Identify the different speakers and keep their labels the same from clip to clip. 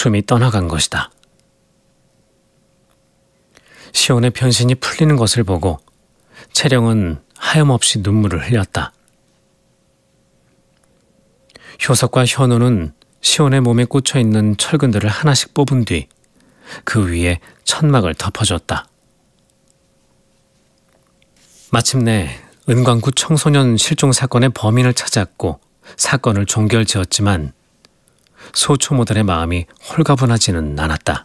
Speaker 1: 숨이 떠나간 것이다. 시온의 변신이 풀리는 것을 보고 채령은 하염없이 눈물을 흘렸다. 효석과 현우는 시온의 몸에 꽂혀있는 철근들을 하나씩 뽑은 뒤 그 위에 천막을 덮어줬다. 마침내 은광구 청소년 실종 사건의 범인을 찾았고 사건을 종결지었지만 소초모들의 마음이 홀가분하지는 않았다.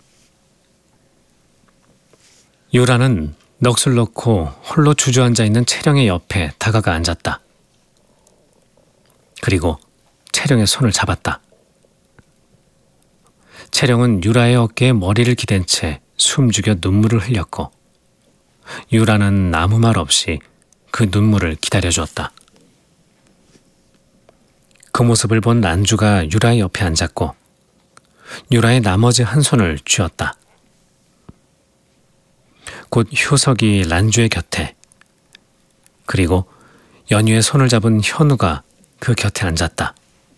Speaker 1: 유라는 넋을 놓고 홀로 주저앉아 있는 채령의 옆에 다가가 앉았다. 그리고 채령의 손을 잡았다. 채령은 유라의 어깨에 머리를 기댄 채 숨죽여 눈물을 흘렸고 유라는 아무 말 없이 그 눈물을 기다려주었다. 그 모습을 본 란주가 유라의 옆에 앉았고 유라의 나머지 한 손을 쥐었다. 곧 효석이 란주의 곁에, 그리고 연유의 손을 잡은 현우가 그 곁에 앉았다.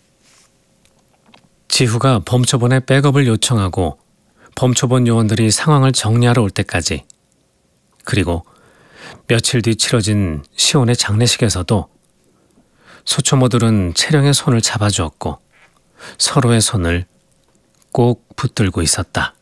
Speaker 1: 지후가 범초본에 백업을 요청하고 범초본 요원들이 상황을 정리하러 올 때까지, 그리고 며칠 뒤 치러진 시온의 장례식에서도 소초모들은 채령의 손을 잡아주었고 서로의 손을 꼭 붙들고 있었다.